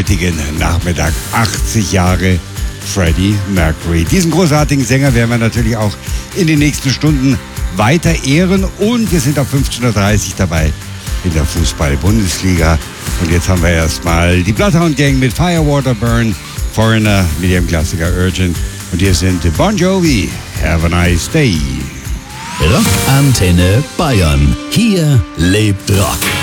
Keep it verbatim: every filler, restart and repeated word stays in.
heutigen Nachmittag. achtzig Jahre Freddie Mercury. Diesen großartigen Sänger werden wir natürlich auch in den nächsten Stunden weiter ehren. Und wir sind ab fünfzehn Uhr dreißig dabei in der Fußball-Bundesliga. Und jetzt haben wir erstmal die Bloodhound Gang mit Firewater Burn, Foreigner mit ihrem Klassiker Urgent. Und hier sind Bon Jovi, Have a Nice Day. Rockantenne Bayern. Hier lebt Rock.